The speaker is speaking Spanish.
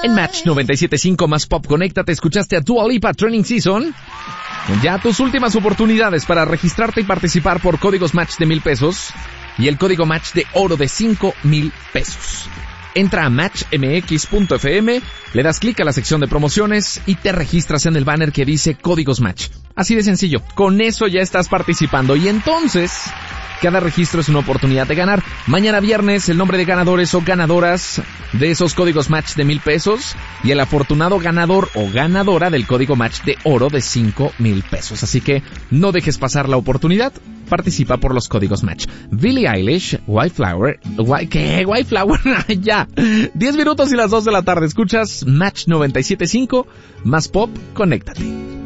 En Match 97.5 más Pop, conéctate, escuchaste a Dua Lipa, Training Season. Ya tus últimas oportunidades para registrarte y participar por códigos Match de 1,000 pesos y el código Match de oro de 5,000 pesos. Entra a matchmx.fm, le das clic a la sección de promociones y te registras en el banner que dice Códigos Match. Así de sencillo, con eso ya estás participando y entonces cada registro es una oportunidad de ganar. Mañana viernes el nombre de ganadores o ganadoras de esos códigos Match de 1,000 pesos y el afortunado ganador o ganadora del código Match de oro de 5,000 pesos. Así que no dejes pasar la oportunidad. Participa por los códigos Match. Billie Eilish, White Flower, White Flower, ya. 10 minutos y las 2 de la tarde. Escuchas Match 97.5, más Pop, conéctate.